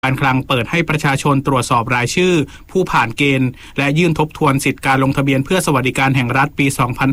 การคลังเปิดให้ประชาชนตรวจสอบรายชื่อผู้ผ่านเกณฑ์และยื่นทบทวนสิทธิการลงทะเบียนเพื่อสวัสดิการแห่งรัฐปี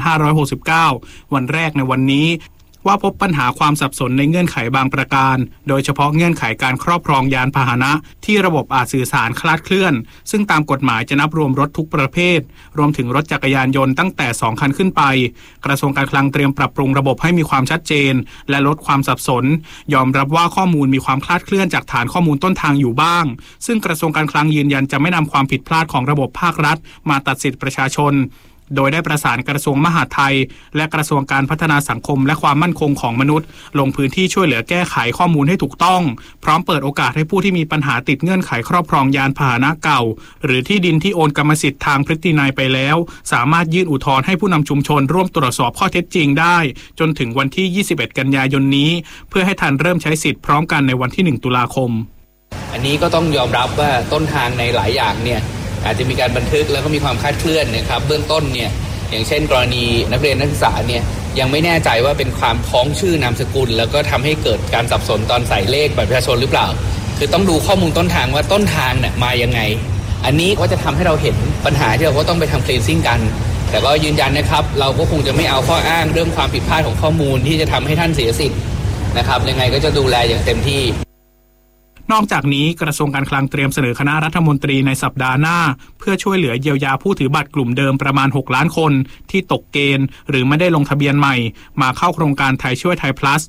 2569 วันแรกในวันนี้ว่าพบปัญหาความสับสนในเงื่อนไขบางประการโดยเฉพาะเงื่อนไขการครอบครองยานพาหนะที่ระบบอาจสื่อสารคลาดเคลื่อนซึ่งตามกฎหมายจะนับรวมรถทุกประเภทรวมถึงรถจักรยานยนต์ตั้งแต่2คันขึ้นไปกระทรวงการคลังเตรียมปรับปรุงระบบให้มีความชัดเจนและลดความสับสนยอมรับว่าข้อมูลมีความคลาดเคลื่อนจากฐานข้อมูลต้นทางอยู่บ้างซึ่งกระทรวงการคลังยืนยันจะไม่นำความผิดพลาดของระบบภาครัฐมาตัดสิทธิประชาชนโดยได้ประสานกระทรวงมหาดไทยและกระทรวงการพัฒนาสังคมและความมั่นคงของมนุษย์ลงพื้นที่ช่วยเหลือแก้ไขข้อมูลให้ถูกต้องพร้อมเปิดโอกาสให้ผู้ที่มีปัญหาติดเงื่อนไขครอบครองยานพาหนะเก่าหรือที่ดินที่โอนกรรมสิทธิ์ทางพฤตินัยไปแล้วสามารถยื่นอุทธรณ์ให้ผู้นำชุมชนร่วมตรวจสอบข้อเท็จจริงได้จนถึงวันที่21กันยายนนี้เพื่อให้ทันเริ่มใช้สิทธิ์พร้อมกันในวันที่1ตุลาคมอันนี้ก็ต้องยอมรับว่าต้นทางในหลายอย่างเนี่ยอาจจะมีการบันทึกแล้วก็มีความคลาดเคลื่อนนะครับเบื้องต้นเนี่ยอย่างเช่นกรณีนักเรียนนักศึกษาเนี่ยยังไม่แน่ใจว่าเป็นความพ้องชื่อนามสกุลแล้วก็ทำให้เกิดการสับสนตอนใส่เลขบัตรประชาชนหรือเปล่าคือต้องดูข้อมูลต้นทางว่าต้นทางเนี่ยมายังไงอันนี้ก็จะทำให้เราเห็นปัญหาที่เราก็ต้องไปทำ cleansing กันแต่ก็ยืนยันนะครับเราก็คงจะไม่เอาข้ออ้างเรื่องความผิดพลาดของข้อมูลที่จะทำให้ท่านเสียสิทธิ์นะครับยังไงก็จะดูแลอย่างเต็มที่นอกจากนี้กระทรวงการคลังเตรียมเสนอคณะรัฐมนตรีในสัปดาห์หน้าเพื่อช่วยเหลือเยียวยาผู้ถือบัตรกลุ่มเดิมประมาณ6ล้านคนที่ตกเกณฑ์หรือไม่ได้ลงทะเบียนใหม่มาเข้าโครงการไทยช่วยไทย plus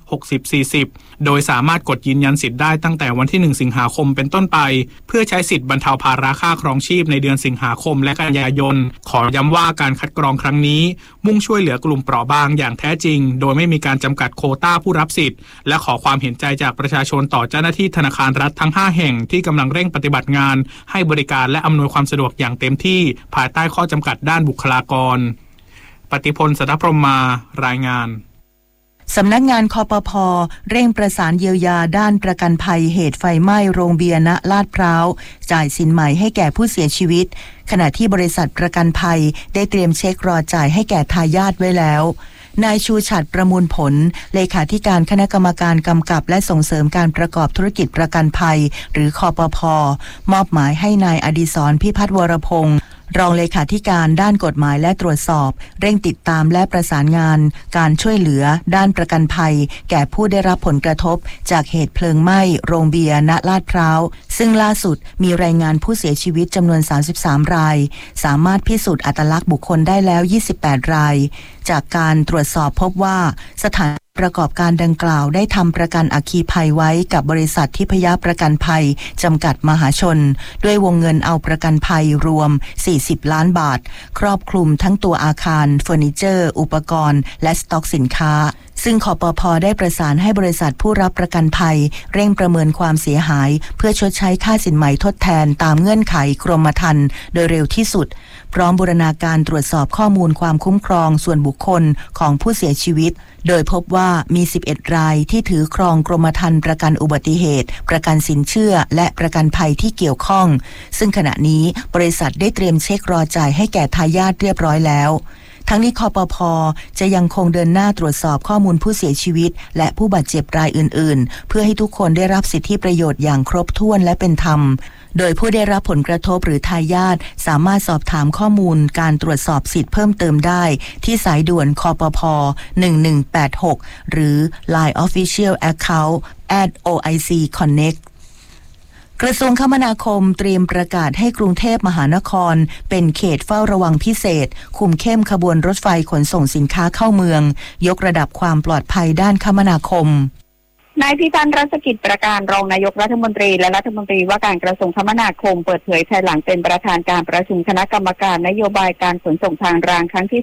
60-40 โดยสามารถกดยืนยันสิทธิ์ได้ตั้งแต่วันที่1สิงหาคมเป็นต้นไปเพื่อใช้สิทธิ์บรรเทาภาระค่าครองชีพในเดือนสิงหาคมและกันยายนขอย้ำว่าการคัดกรองครั้งนี้มุ่งช่วยเหลือกลุ่มเปราะบางอย่างแท้จริงโดยไม่มีการจำกัดโควต้าผู้รับสิทธิ์และขอความเห็นใจจากประชาชนต่อเจ้าหน้าที่ธนาคารรัฐทั้ง5แห่งที่กำลังเร่งปฏิบัติงานให้บริการและอำนวยความสะดวกอย่างเต็มที่ภายใต้ข้อจำกัดด้านบุคลากรปฏิพล สัทธพรหมารายงานสำนักงานคปภ.เร่งประสานเยียวยาด้านประกันภัยเหตุไฟไหม้โรงเบียร์ณลาดพร้าวจ่ายสินใหม่ให้แก่ผู้เสียชีวิตขณะที่บริษัทประกันภัยได้เตรียมเช็ครอจ่ายให้แก่ทายาทไว้แล้วนายชูฉัตรประมูลผลเลขาธิการคณะกรรมการกำกับและส่งเสริมการประกอบธุรกิจประกันภัยหรือคปภ.มอบหมายให้นายอดิศรพิพัฒน์วรพงษ์รองเลขาธิการด้านกฎหมายและตรวจสอบเร่งติดตามและประสานงานการช่วยเหลือด้านประกันภัยแก่ผู้ได้รับผลกระทบจากเหตุเพลิงไหม้โรงเบียร์ณลาดพร้าวซึ่งล่าสุดมีรายงานผู้เสียชีวิตจำนวน33รายสามารถพิสูจน์อัตลักษณ์บุคคลได้แล้ว28รายจากการตรวจสอบพบว่าสถานประกอบการดังกล่าวได้ทำประกันอัคคีภัยไว้กับบริษัททิพยประกันภัยจำกัดมหาชนด้วยวงเงินเอาประกันภัยรวม40ล้านบาทครอบคลุมทั้งตัวอาคารเฟอร์นิเจอร์อุปกรณ์และสต็อกสินค้าซึ่งคปภ.ได้ประสานให้บริษัทผู้รับประกันภัยเร่งประเมินความเสียหายเพื่อชดใช้ค่าสินไหมทดแทนตามเงื่อนไขกรมธรรม์โดยเร็วที่สุดพร้อมบูรณาการตรวจสอบข้อมูลความคุ้มครองส่วนบุคคลของผู้เสียชีวิตโดยพบว่ามี11รายที่ถือครองกรมธรรม์ประกันอุบัติเหตุประกันสินเชื่อและประกันภัยที่เกี่ยวข้องซึ่งขณะนี้บริษัทได้เตรียมเช็ครอจ่ายให้แก่ทายาทเรียบร้อยแล้วทั้งนี้คปภ.จะยังคงเดินหน้าตรวจสอบข้อมูลผู้เสียชีวิตและผู้บาดเจ็บรายอื่นๆเพื่อให้ทุกคนได้รับสิทธิประโยชน์อย่างครบถ้วนและเป็นธรรมโดยผู้ได้รับผลกระทบหรือทายาทสามารถสอบถามข้อมูลการตรวจสอบสิทธิเพิ่มเติมได้ที่สายด่วนคปภ. 1186หรือ Line Official Account @OIC Connectกระทรวงคมนาคมเตรียมประกาศให้กรุงเทพมหานครเป็นเขตเฝ้าระวังพิเศษคุมเข้มขบวนรถไฟขนส่งสินค้าเข้าเมืองยกระดับความปลอดภัยด้านคมนาคมนายพิพัฒน์รัศกิจประการรองนายกรัฐมนตรีและรัฐมนตรีว่าการกระทรวงคมนาคมเปิดเผยภายหลังเป็นประธานการประชุมคณะกรรมการนโยบายการขนส่งทางรางครั้งที่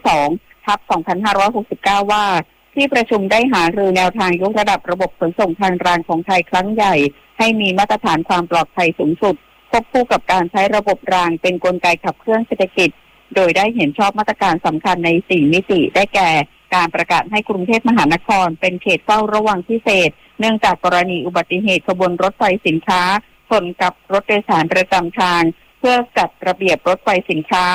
2/2569ว่าที่ประชุมได้หารือแนวทางยกระดับระบบขนส่งทางรางของไทยครั้งใหญ่ให้มีมาตรฐานความปลอดภัยสูงสุดควบคู่กับการใช้ระบบรางเป็นกลไกขับเคลื่อนเศรษฐกิจโดยได้เห็นชอบมาตรการสำคัญใน4มิติได้แก่การประกาศให้กรุงเทพมหานครเป็นเขตเฝ้าระวังพิเศษเนื่องจากกรณีอุบัติเหตุขบวนรถไฟสินค้าชนกับรถโดยสารประจำทางเพื่อจัดระเบียบรถไฟสินค้า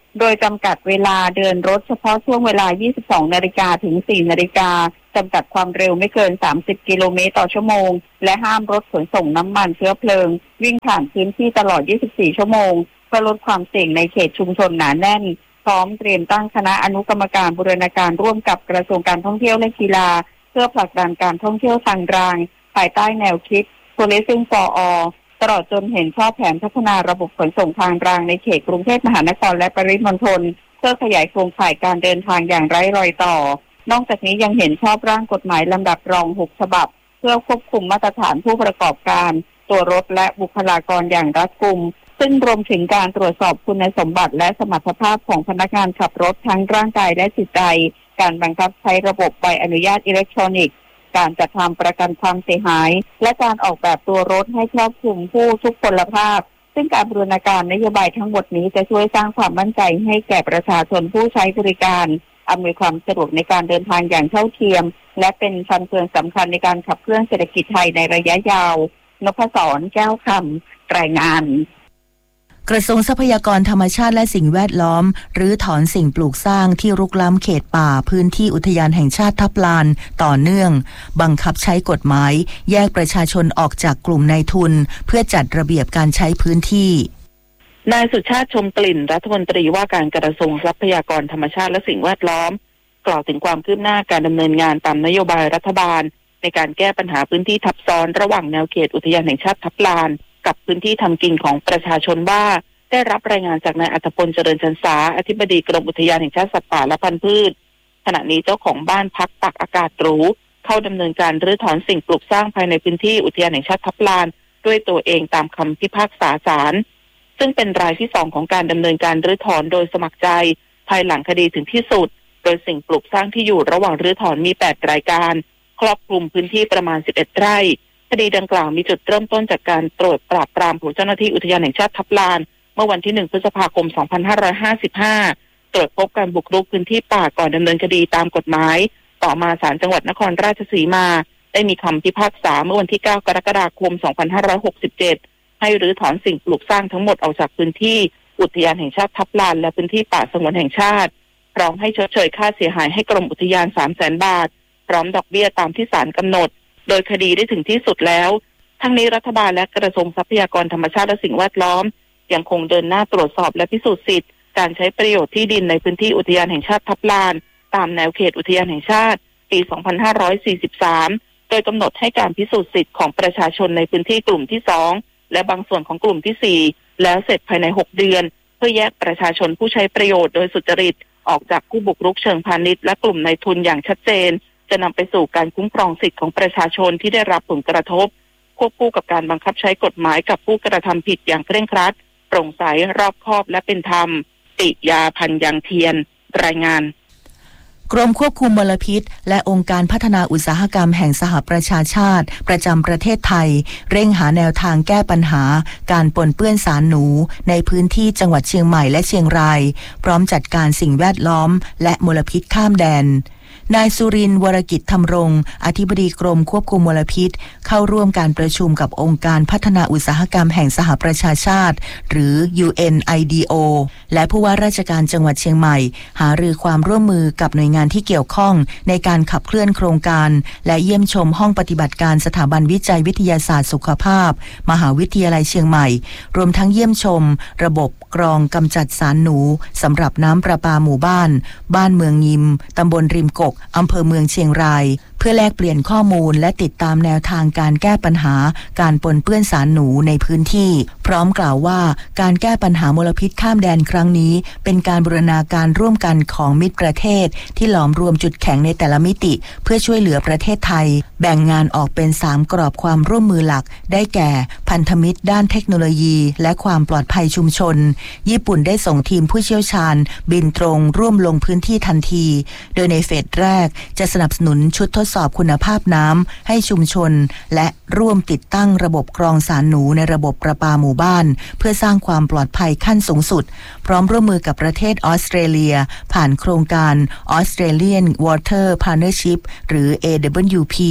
โดยจำกัดเวลาเดินรถเฉพาะช่วงเวลา 22 นาฬิกาถึง 4 นาฬิกาจำกัดความเร็วไม่เกิน 30 กิโลเมตรต่อชั่วโมงและห้ามรถขนส่งน้ำมันเชื้อเพลิงวิ่งผ่านพื้นที่ตลอด 24 ชั่วโมงเพื่อลดความเสี่ยงในเขตชุมชนหนาแน่นพร้อมเตรียมตั้งคณะอนุกรรมการบูรณาการร่วมกับกระทรวงการท่องเที่ยวและกีฬาเพื่อผลักดันการท่องเที่ยวทางรางภายใต้แนวคิด Tourism for All ตลอดจนเห็นชอบแผนพัฒนาระบบขนส่งทางรางในเขตกรุงเทพมหานครและปริมณฑลเพื่อขยายโครงข่ายการเดินทางอย่างไร้รอยต่อนอกจากนี้ยังเห็นชอบร่างกฎหมายลำดับรอง 6 ฉบับเพื่อควบคุมมาตรฐานผู้ประกอบการตัวรถและบุคลากรอย่างรัดกุมซึ่งรวมถึงการตรวจสอบคุณสมบัติและสมรรถภาพของพนักงานขับรถทั้งร่างกายและจิตใจการบังคับใช้ระบบใบอนุญาตอิเล็กทรอนิกส์การจัดทำประกันความเสียหายและการออกแบบตัวรถให้ครอบคลุมผู้ทุกพลภาพซึ่งการบูรณาการนโยบายทั้งหมดนี้จะช่วยสร้างความมั่นใจให้แก่ประชาชนผู้ใช้บริการอำนวยความสะดวกในการเดินทางอย่างเท่าเทียมและเป็นฟันเฟืองสำคัญในการขับเคลื่อนเศรษฐกิจไทยในระยะยาวนพศรแก้วคำรายงานกระทรวงทรัพยากรธรรมชาติและสิ่งแวดล้อมรื้อถอนสิ่งปลูกสร้างที่รุกล้ำเขตป่าพื้นที่อุทยานแห่งชาติทับลานต่อเนื่องบังคับใช้กฎหมายแยกประชาชนออกจากกลุ่มนายทุนเพื่อจัดระเบียบการใช้พื้นที่นายสุชาติชมกลิ่นรัฐมนตรีว่าการกระทรวงทรัพยากรธรรมชาติและสิ่งแวดล้อมกล่าวถึงความคืบหน้าการดำเนินงานตามนโยบายรัฐบาลในการแก้ปัญหาพื้นที่ทับซ้อนระหว่างแนวเขตอุทยานแห่งชาติทับลานกับพื้นที่ทำกินของประชาชนว่าได้รับรายงานจากนายอัธพลเจริญชันษาอธิบดีกรมอุทยานแห่งชาติสัตว์ป่าและพันธุ์พืชขณะนี้เจ้าของบ้านพักตักอากาศหรูเข้าดำเนินการรื้อถอนสิ่งปลูกสร้างภายในพื้นที่อุทยานแห่งชาติทับลานด้วยตัวเองตามคำพิพากษาศาลซึ่งเป็นรายที่2ของการดำเนินการรื้อถอนโดยสมัครใจภายหลังคดีถึงที่สุดโดยสิ่งปลูกสร้างที่อยู่ระหว่างรื้อถอนมี8รายการครอบคลุมพื้นที่ประมาณ11ไร่คดีดังกล่าวมีจุดเริ่มต้นจากการตรวจปราบปรามของเจ้าหน้าที่อุทยานแห่งชาติทับลานเมื่อวันที่1 พฤษภาคม 2555 ตรวจพบการบุกรุกพื้นที่ป่าก่อนดำเนินคดีตามกฎหมายต่อมาศาลจังหวัดนครราชสีมาได้มีคำพิพากษาเมื่อวันที่ 9 กรกฎาคม 2567 ให้รื้อถอนสิ่งปลูกสร้างทั้งหมดออกจากพื้นที่อุทยานแห่งชาติทับลานและพื้นที่ป่าสงวนแห่งชาติพร้อมให้ชดเชยค่าเสียหายให้กรมอุทยาน 300,000 บาทพร้อมดอกเบี้ยตามที่ศาลกำหนดโดยคดีได้ถึงที่สุดแล้วทั้งนี้รัฐบาลและกระทรวงทรัพยากรธรรมชาติและสิ่งแวดล้อมยังคงเดินหน้าตรวจสอบและพิสูจน์สิทธิ์การใช้ประโยชน์ที่ดินในพื้นที่อุทยานแห่งชาติทับลานตามแนวเขตอุทยานแห่งชาติปี 2543 โดยกำหนดให้การพิสูจน์สิทธิ์ของประชาชนในพื้นที่กลุ่มที่2และบางส่วนของกลุ่มที่4แล้วเสร็จภายใน6เดือนเพื่อแยกประชาชนผู้ใช้ประโยชน์โดยสุจริตออกจากผู้บุกรุกเชิงพาณิชย์และกลุ่มนายทุนอย่างชัดเจนจะนำไปสู่การคุ้มครองสิทธิของประชาชนที่ได้รับผลกระทบควบคู่กับการบังคับใช้กฎหมายกับผู้กระทำผิดอย่างเคร่งครัดโปร่งใสรอบคอบและเป็นธรรมติยาพันยังเทียนรายงานกรมควบคุมมลพิษและองค์การพัฒนาอุตสาหกรรมแห่งสหประชาชาติประจำประเทศไทยเร่งหาแนวทางแก้ปัญหาการปนเปื้อนสารหนูในพื้นที่จังหวัดเชียงใหม่และเชียงรายพร้อมจัดการสิ่งแวดล้อมและมลพิษข้ามแดนนายสุรินทร์วรกิจธรรมรงค์อธิบดีกรมควบคุมมลพิษเข้าร่วมการประชุมกับองค์การพัฒนาอุตสาหกรรมแห่งสหประชาชาติหรือ UNIDO และผู้ว่าราชการจังหวัดเชียงใหม่หารือความร่วมมือกับหน่วยงานที่เกี่ยวข้องในการขับเคลื่อนโครงการและเยี่ยมชมห้องปฏิบัติการสถาบันวิจัยวิทยาศาสตร์สุขภาพมหาวิทยาลัยเชียงใหม่รวมทั้งเยี่ยมชมระบบกรองกำจัดสารหนูสำหรับน้ำประปาหมู่บ้านเมืองยิมตำบลริมกกอำเภอเมืองเชียงรายเพื่อแลกเปลี่ยนข้อมูลและติดตามแนวทางการแก้ปัญหาการปนเปื้อนสารหนูในพื้นที่พร้อมกล่าวว่าการแก้ปัญหามลพิษข้ามแดนครั้งนี้เป็นการบูรณาการร่วมกันของมิตรประเทศที่หลอมรวมจุดแข็งในแต่ละมิติเพื่อช่วยเหลือประเทศไทยแบ่งงานออกเป็น3กรอบความร่วมมือหลักได้แก่พันธมิตรด้านเทคโนโลยีและความปลอดภัยชุมชนญี่ปุ่นได้ส่งทีมผู้เชี่ยวชาญบินตรงร่วมลงพื้นที่ทันทีโดยในเฟสแรกจะสนับสนุนชุดทดสอบคุณภาพน้ำให้ชุมชนและร่วมติดตั้งระบบกรองสารหนูในระบบประปาหมู่บ้านเพื่อสร้างความปลอดภัยขั้นสูงสุดพร้อมร่วมมือกับประเทศออสเตรเลียผ่านโครงการ Australian Water Partnership หรือ AWP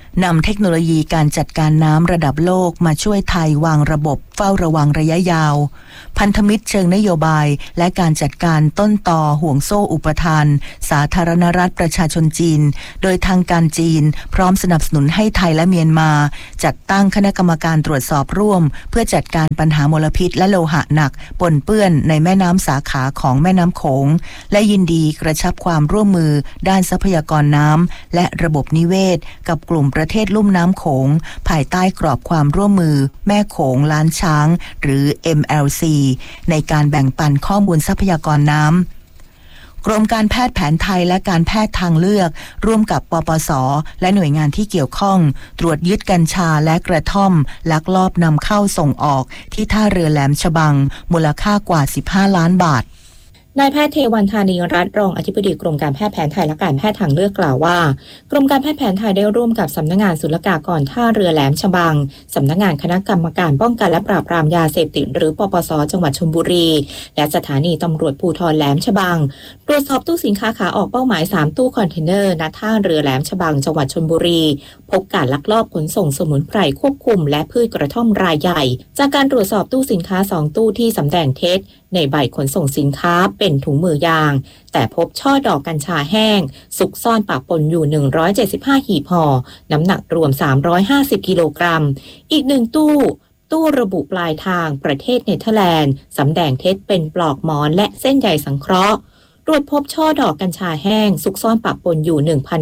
นำเทคโนโลยีการจัดการน้ำระดับโลกมาช่วยไทยวางระบบเฝ้าระวังระยะยาวพันธมิตรเชิงนโยบายและการจัดการต้นตอห่วงโซ่อุปทานสาธารณรัฐประชาชนจีนโดยทางการจีนพร้อมสนับสนุนให้ไทยและเมียนมาจัดตั้งคณะกรรมการตรวจสอบร่วมเพื่อจัดการปัญหามลพิษและโลหะหนักปนเปื้อนในแม่น้ำสาขาของแม่น้ำโขงและยินดีกระชับความร่วมมือด้านทรัพยากรน้ำและระบบนิเวศกับกลุ่มประเทศลุ่มน้ำโขงภายใต้กรอบความร่วมมือแม่โขงล้านช้างหรือ MLC ในการแบ่งปันข้อมูลทรัพยากรน้ำกรมการแพทย์แผนไทยและการแพทย์ทางเลือกร่วมกับปปส.และหน่วยงานที่เกี่ยวข้องตรวจยึดกัญชาและกระท่อมลักลอบนำเข้าส่งออกที่ท่าเรือแหลมฉบังมูลค่ากว่า15 ล้านบาทนายแพทย์เทวันธานีรัตน์รองอธิบดีกรมการแพทย์แผนไทยและการแพทย์ทางเลือกกล่าวว่ากรมการแพทย์แผนไทยได้ร่วมกับสำนักงานศุลกากรท่าเรือแหลมฉบังสำนักงานคณะกรรมการป้องกันและปราบปรามยาเสพติดหรือปปส.จังหวัดชลบุรีและสถานีตำรวจภูธรแหลมฉบังตรวจสอบตู้สินค้าขาออกเป้าหมาย3ตู้คอนเทนเนอร์ณท่าเรือแหลมฉบังจังหวัดชลบุรีพบการลักลอบขนส่งสมุนไพรควบคุมและพืชกระท่อมรายใหญ่จากการตรวจสอบตู้สินค้า2ตู้ที่สำแดงเท็จในใบขนส่งสินค้าเป็นถุงมือยางแต่พบช่อดอกกัญชาแห้งซุกซ่อนปะปนอยู่175หีบห่อน้ำหนักรวม350กิโลกรัมอีก1ตู้ระบุปลายทางประเทศเนเธอร์แลนด์สำแดงเท็จเป็นปลอกหมอนและเส้นใยสังเคราะห์ตรวจพบช่อดอกกัญชาแห้งซุกซ่อนปะปนอยู่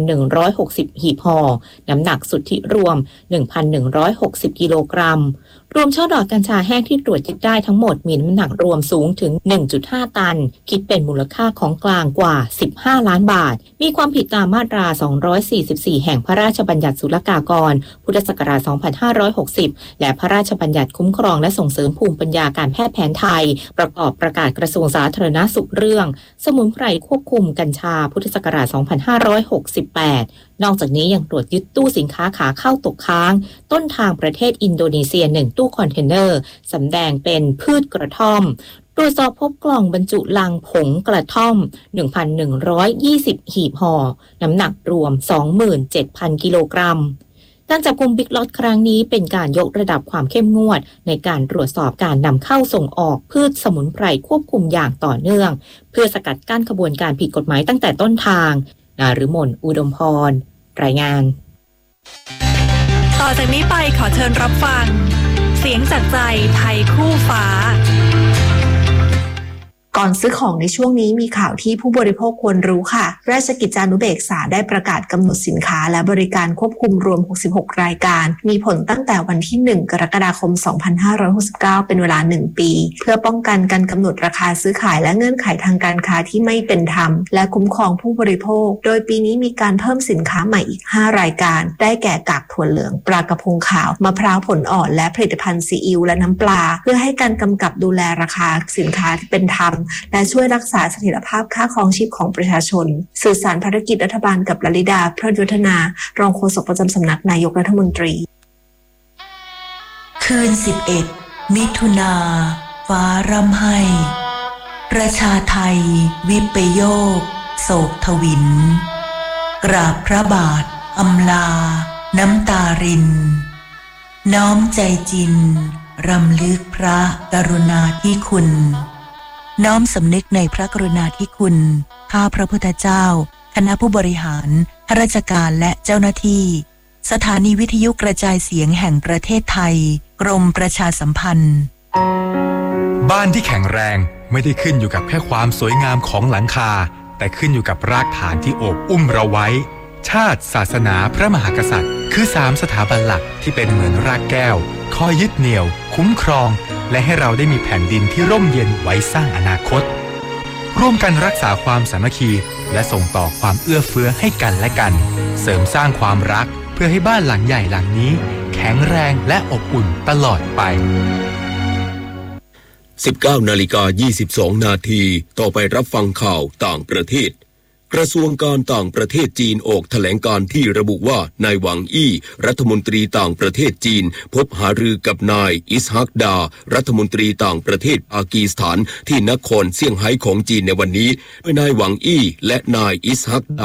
1,160 หีบห่อน้ำหนักสุทธิรวม 1,160 กิโลกรัมรวมช่อดอกกัญชาแห้งที่ตรวจยึดได้ทั้งหมดมีน้ำหนักรวมสูงถึง 1.5 ตันคิดเป็นมูลค่าของกลางกว่า15 ล้านบาทมีความผิดตามมาตรา244แห่งพระราชบัญญัติศุลกากรพุทธศักราช2560และพระราชบัญญัติคุ้มครองและส่งเสริมภูมิปัญญาการแพทย์แผนไทยประกอบประกาศกระทรวงสาธารณสุขเรื่องสมุนไพรควบคุมกัญชาพุทธศักราช2568นอกจากนี้ยังตรวจยึดตู้สินค้าขาเข้าตกค้างต้นทางประเทศอินโดนีเซีย1ตู้คอนเทนเนอร์สำแดงเป็นพืชกระท่อมตรวจสอบพบกล่องบรรจุลังผงกระท่อม 1,120 หีบห่อน้ำหนักรวม 27,000 กิโลกรัมการจับกุมบิ๊กล็อตครั้งนี้เป็นการยกระดับความเข้มงวดในการตรวจสอบการนำเข้าส่งออกพืชสมุนไพรควบคุมอย่างต่อเนื่องเพื่อสกัดกั้นขบวนการผิดกฎหมายตั้งแต่ต้นทางนฤมลอุดมพรรายงานต่อจากนี้ไปขอเชิญรับฟังเสียงจากใจไทยคู่ฟ้าก่อนซื้อของในช่วงนี้มีข่าวที่ผู้บริโภคควรรู้ค่ะราชกิจจานุเบกษาได้ประกาศกำหนดสินค้าและบริการควบคุมรวม66รายการมีผลตั้งแต่วันที่1กรกฎาคม2569เป็นเวลา1ปีเพื่อป้องกันการกำหนดราคาซื้อขายและเงื่อนไขทางการค้าที่ไม่เป็นธรรมและคุ้มครองผู้บริโภคโดยปีนี้มีการเพิ่มสินค้าใหม่อีก5รายการได้แก่กากถั่วเหลืองปลากระพงขาวมะพร้าวผลอ่อนและผลิตภัณฑ์ซีอิ๊วและน้ำปลาเพื่อให้การกำกับดูแลราคาสินค้าที่เป็นธรรมและช่วยรักษาเสถียรภาพค่าครองชีพของประชาชนสื่อสารภารกิจรัฐบาลกับลลิดาพระยุทธนารองโฆษกประจำสำนักนายกรัฐมนตรีคืน11มิถุนาฟ้าร่ำไห้ประชาไทยวิปโยคโศกทวินกราบพระบาทอำลาน้ำตารินน้อมใจจินรำลึกพระกรุณาธิคุณน้อมสำนึกในพระกรุณาธิคุณข้าพระพุทธเจ้าคณะผู้บริหารข้าราชการและเจ้าหน้าที่สถานีวิทยุกระจายเสียงแห่งประเทศไทยกรมประชาสัมพันธ์บ้านที่แข็งแรงไม่ได้ขึ้นอยู่กับแค่ความสวยงามของหลังคาแต่ขึ้นอยู่กับรากฐานที่โอบอุ้มเราไว้ชาติศาสนาพระมหากษัตริย์คือ3สถาบันหลักที่เป็นเหมือนรากแก้วคอยยึดเหนี่ยวคุ้มครองและให้เราได้มีแผ่นดินที่ร่มเย็นไว้สร้างอนาคตร่วมกันรักษาความสามัคคีและส่งต่อความเอื้อเฟื้อให้กันและกันเสริมสร้างความรักเพื่อให้บ้านหลังใหญ่หลังนี้แข็งแรงและอบอุ่นตลอดไป 19:22 นาทีต่อไปรับฟังข่าวต่างประเทศกระทรวงการต่างประเทศจีนออกแถลงการที่ระบุว่านายหวังอี้รัฐมนตรีต่างประเทศจีนพบหารือกับนายอิสฮักดารัฐมนตรีต่างประเทศปากีสถานที่นครเซี่ยงไฮ้ของจีนในวันนี้โดยนายหวังอี้และนายอิสฮักดา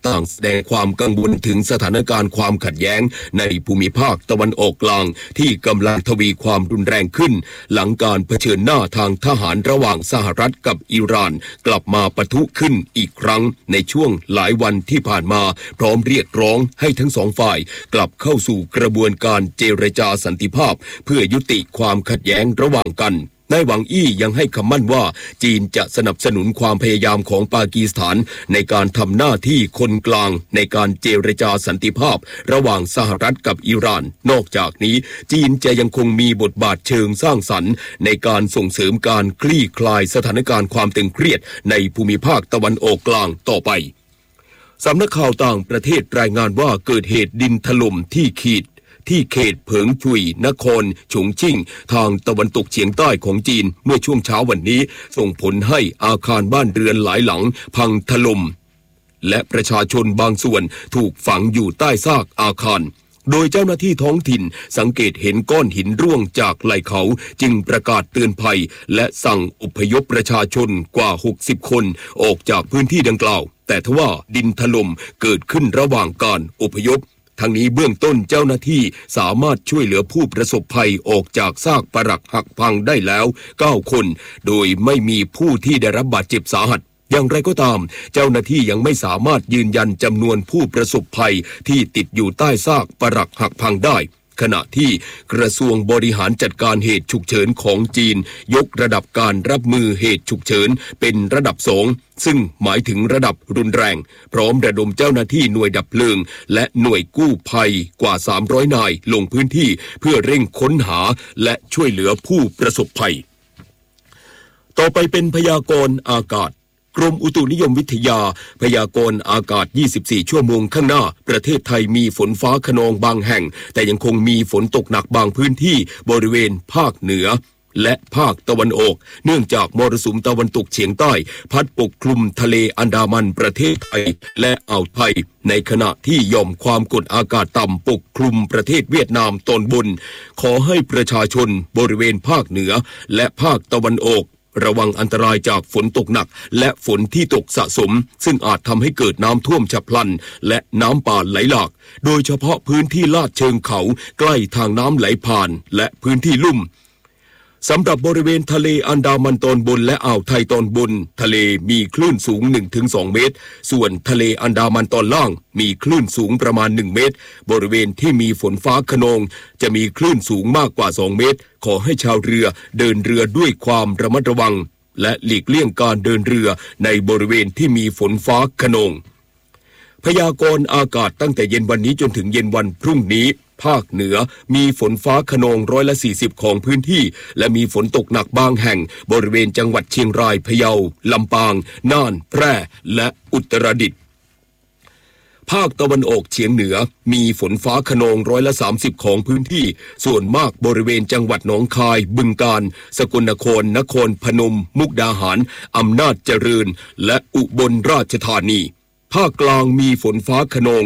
ต่างแสดงความกังวลถึงสถานการณ์ความขัดแย้งในภูมิภาคตะวันออกกลางที่กำลังทวีความรุนแรงขึ้นหลังการเผชิญหน้าทางทหารระหว่างสหรัฐกับอิหร่านกลับมาปะทุขึ้นอีกครั้งในช่วงหลายวันที่ผ่านมาพร้อมเรียกร้องให้ทั้งสองฝ่ายกลับเข้าสู่กระบวนการเจรจาสันติภาพเพื่อยุติความขัดแย้งระหว่างกันนายหวังอี้ยังให้คำมั่นว่าจีนจะสนับสนุนความพยายามของปากีสถานในการทำหน้าที่คนกลางในการเจรจาสันติภาพระหว่างสหรัฐกับอิหร่านนอกจากนี้จีนจะยังคงมีบทบาทเชิงสร้างสรรค์ในการส่งเสริมการคลี่คลายสถานการณ์ความตึงเครียดในภูมิภาคตะวันออกกลางต่อไปสำนักข่าวต่างประเทศรายงานว่าเกิดเหตุดินถล่มที่เขตเผิงชุยนครฉงชิ่งทางตะวันตกเฉียงใต้ของจีนเมื่อช่วงเช้าวันนี้ส่งผลให้อาคารบ้านเรือนหลายหลังพังถล่มและประชาชนบางส่วนถูกฝังอยู่ใต้ซากอาคารโดยเจ้าหน้าที่ท้องถิ่นสังเกตเห็นก้อนหินร่วงจากไหล่เขาจึงประกาศเตือนภัยและสั่งอพยพประชาชนกว่า60คนออกจากพื้นที่ดังกล่าวแต่ทว่าดินถล่มเกิดขึ้นระหว่างการอพยพทั้งนี้เบื้องต้นเจ้าหน้าที่สามารถช่วยเหลือผู้ประสบภัยออกจากซากปรักหักพังได้แล้ว9คนโดยไม่มีผู้ที่ได้รับบาดเจ็บสาหัสอย่างไรก็ตามเจ้าหน้าที่ยังไม่สามารถยืนยันจำนวนผู้ประสบภัยที่ติดอยู่ใต้ซากปรักหักพังได้ขณะที่กระทรวงบริหารจัดการเหตุฉุกเฉินของจีนยกระดับการรับมือเหตุฉุกเฉินเป็นระดับ2ซึ่งหมายถึงระดับรุนแรงพร้อมระดมเจ้าหน้าที่หน่วยดับเพลิงและหน่วยกู้ภัยกว่า300นายลงพื้นที่เพื่อเร่งค้นหาและช่วยเหลือผู้ประสบภัยต่อไปเป็นพยากรณ์อากาศกรมอุตุนิยมวิทยาพยากรณ์อากาศ24ชั่วโมงข้างหน้าประเทศไทยมีฝนฟ้าคะนองบางแห่งแต่ยังคงมีฝนตกหนักบางพื้นที่บริเวณภาคเหนือและภาคตะวันออกเนื่องจากมรสุมตะวันตกเฉียงใต้พัดปกคลุมทะเลอันดามันประเทศไทยและอ่าวไทยในขณะที่หย่อมความกดอากาศต่ำปกคลุมประเทศเวียดนามตอนบนขอให้ประชาชนบริเวณภาคเหนือและภาคตะวันออกระวังอันตรายจากฝนตกหนักและฝนที่ตกสะสมซึ่งอาจทำให้เกิดน้ำท่วมฉับพลันและน้ำป่าไหลหลากโดยเฉพาะพื้นที่ลาดเชิงเขาใกล้ทางน้ำไหลผ่านและพื้นที่ลุ่มสำหรับบริเวณทะเลอันดามันตอนบนและอ่าวไทยตอนบนทะเลมีคลื่นสูง 1-2 เมตรส่วนทะเลอันดามันตอนล่างมีคลื่นสูงประมาณ1เมตรบริเวณที่มีฝนฟ้าคะนองจะมีคลื่นสูงมากกว่า2เมตรขอให้ชาวเรือเดินเรือด้วยความระมัดระวังและหลีกเลี่ยงการเดินเรือในบริเวณที่มีฝนฟ้าคะนองพยากรณ์อากาศตั้งแต่เย็นวันนี้จนถึงเย็นวันพรุ่งนี้ภาคเหนือมีฝนฟ้าคะนอง140ของพื้นที่และมีฝนตกหนักบางแห่งบริเวณจังหวัดเชียงรายพะเยาลำปางน่านแพร่และอุตรดิตถ์ภาคตะวันออกเฉียงเหนือมีฝนฟ้าคะนอง30ของพื้นที่ส่วนมากบริเวณจังหวัดหนองคายบึงกาฬสกลนครนครพนมมุกดาหารอำนาจเจริญและอุบลราชธานีภาคกลางมีฝนฟ้าคะนอง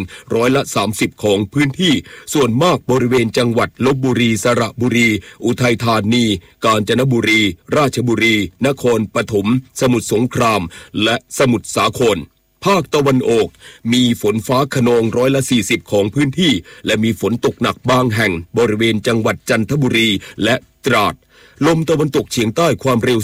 30ของพื้นที่ส่วนมากบริเวณจังหวัดลพบุรีสระบุรีอุทัยธานีกาญจนบุรีราชบุรีนครปฐมสมุทรสงครามและสมุทรสาครภาคตะวันออกมีฝนฟ้าคะนอง40ของพื้นที่และมีฝนตกหนักบางแห่งบริเวณจังหวัดจันทบุรีและตราดลมตะวันตกเฉียงใต้ความเร็ว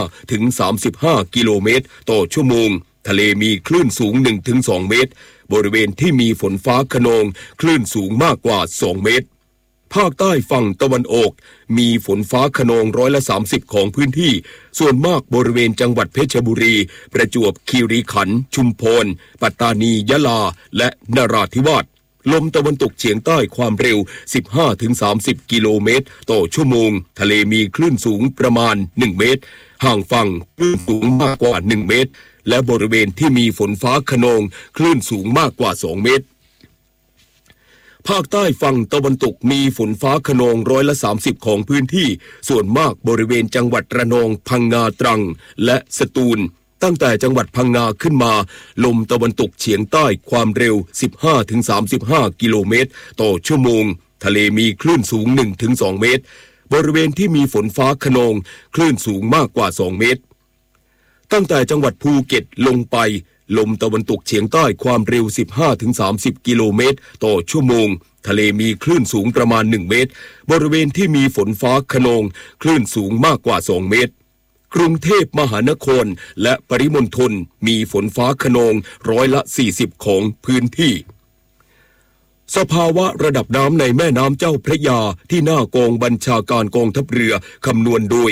15-35กิโลเมตรต่อชั่วโมงทะเลมีคลื่นสูง 1-2 เมตรบริเวณที่มีฝนฟ้าคะนองคลื่นสูงมากกว่า2เมตรภาคใต้ฝั่งตะวันออกมีฝนฟ้าคะนอง30ของพื้นที่ส่วนมากบริเวณจังหวัดเพชรบุรีประจวบคีรีขันธ์ชุมพรปัตตานียะลาและนราธิวาสลมตะวันตกเฉียงใต้ความเร็ว 15-30 กิโลเมตรต่อชั่วโมงทะเลมีคลื่นสูงประมาณ1เมตรห่างฝั่งคลื่นสูงมากกว่า1เมตรและบริเวณที่มีฝนฟ้าคะนองคลื่นสูงมากกว่า2เมตรภาคใต้ฝั่งตะวันตกมีฝนฟ้าคะนอง30ของพื้นที่ส่วนมากบริเวณจังหวัดระนองพังงาตรังและสตูลตั้งแต่จังหวัดพังงาขึ้นมาลมตะวันตกเฉียงใต้ความเร็ว 15-35 กิโลเมตรต่อชั่วโมงทะเลมีคลื่นสูง 1-2 เมตรบริเวณที่มีฝนฟ้าคะนองคลื่นสูงมากกว่า2เมตรตั้งแต่จังหวัดภูเก็ตลงไปลมตะวันตกเฉียงใต้ความเร็ว 15-30 กิโลเมตรต่อชั่วโมงทะเลมีคลื่นสูงประมาณ1เมตรบริเวณที่มีฝนฟ้าคะนองคลื่นสูงมากกว่า2เมตรกรุงเทพมหานครและปริมณฑลมีฝนฟ้าคะนอง40%ของพื้นที่สภาวะระดับน้ำในแม่น้ำเจ้าพระยาที่หน้ากองบัญชาการกองทัพเรือคำนวณโดย